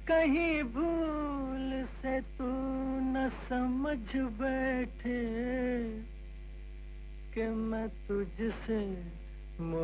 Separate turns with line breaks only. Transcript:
कहीं भूल से तू न समझ बैठे कि मैं तुझसे